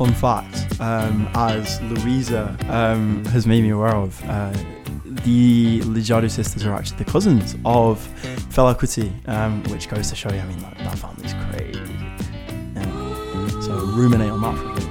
fun fact, as Louisa has made me aware of, the Lijadu sisters are actually the cousins of Fela Kuti, which goes to show you, I mean, that family's crazy. So ruminate on that for a bit.